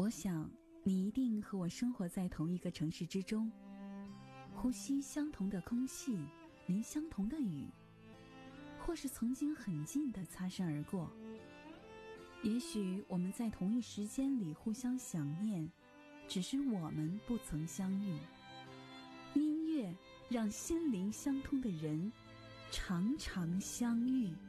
我想你一定和我生活在同一个城市之中，呼吸相同的空气，淋相同的雨，或是曾经很近的擦身而过。也许我们在同一时间里互相想念，只是我们不曾相遇。音乐让心灵相通的人常常相遇。